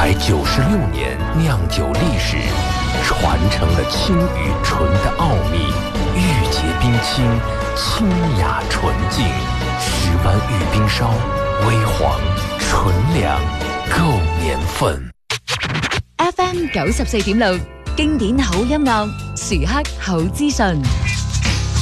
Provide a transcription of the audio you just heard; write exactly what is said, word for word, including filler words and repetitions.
百九十六年酿酒历史，传承了清与纯的奥秘，玉洁冰清，清雅纯净。十湾玉冰烧，微黄纯粮，够年份。 F M 九十四點六，經典好音樂，時刻好資訊。